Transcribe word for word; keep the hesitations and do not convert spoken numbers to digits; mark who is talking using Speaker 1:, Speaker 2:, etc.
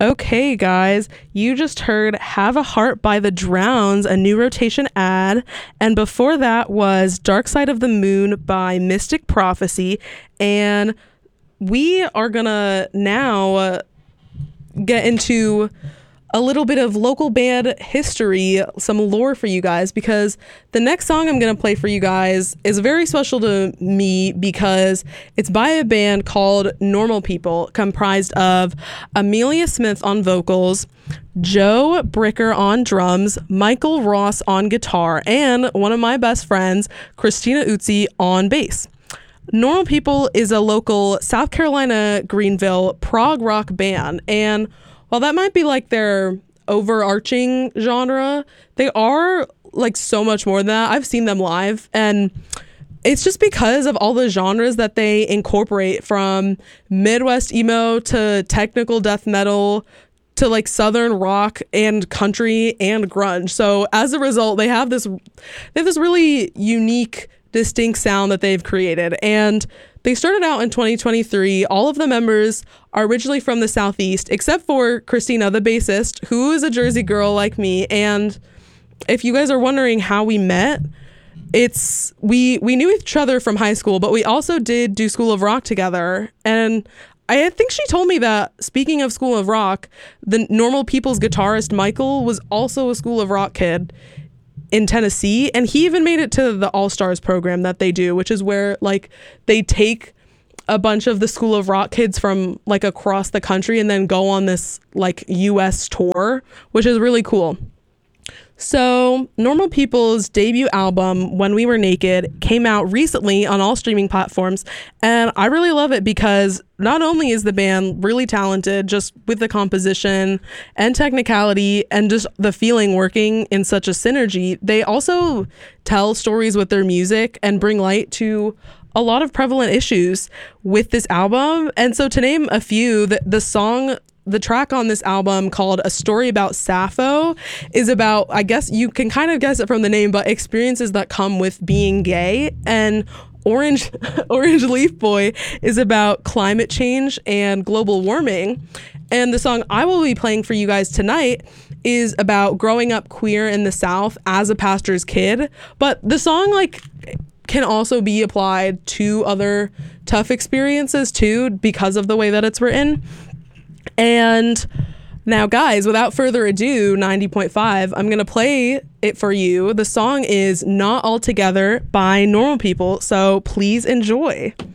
Speaker 1: Okay, guys, you just heard Have a Heart by The Drowns, a new rotation ad. And before that was Dark Side of the Moon by Mystic Prophecy. And we are going to now uh, get into a little bit of local band history, some lore for you guys, because the next song I'm going to play for you guys is very special to me because it's by a band called Normal People, comprised of Amelia Smith on vocals, Joe Bricker on drums, Michael Ross on guitar, and one of my best friends, Christina Uzzi, on bass. Normal People is a local South Carolina, Greenville prog rock band, and while that might be like their overarching genre, they are like so much more than that. I've seen them live, and it's just because of all the genres that they incorporate, from Midwest emo to technical death metal to like southern rock and country and grunge. So as a result, they have this they have this really unique, distinct sound that they've created. And they started out in twenty twenty-three. All of the members are originally from the Southeast, except for Christina, the bassist, who is a Jersey girl like me. And if you guys are wondering how we met, it's we we knew each other from high school, but we also did do School of Rock together. And I think she told me that, speaking of School of Rock, the Normal People's guitarist Michael was also a School of Rock kid in Tennessee, and he even made it to the All-Stars program that they do, which is where like they take a bunch of the School of Rock kids from like across the country and then go on this like U S tour, which is really cool. So Normal People's debut album, When We Were Naked, came out recently on all streaming platforms, and I really love it because not only is the band really talented just with the composition and technicality and just the feeling working in such a synergy, they also tell stories with their music and bring light to a lot of prevalent issues with this album. And so to name a few, the, the song the track on this album, called A Story About Sappho, is about, I guess you can kind of guess it from the name, but experiences that come with being gay. And Orange Orange Leaf Boy is about climate change and global warming. And the song I will be playing for you guys tonight is about growing up queer in the South as a pastor's kid. But the song like can also be applied to other tough experiences too, because of the way that it's written. And now, guys, without further ado, ninety point five, I'm going to play it for you. The song is Not All Together by Normal People, so please enjoy.